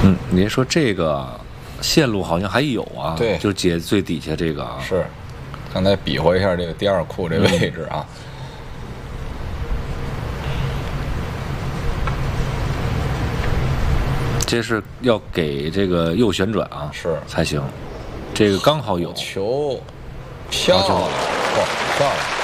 您说这个线路好像还有啊？ 对， 就解最底下这个啊。 是，刚才比划一下这个第二库这位置啊。 这是要给这个右旋转啊， 是才行。这个刚好有球，漂亮，漂亮。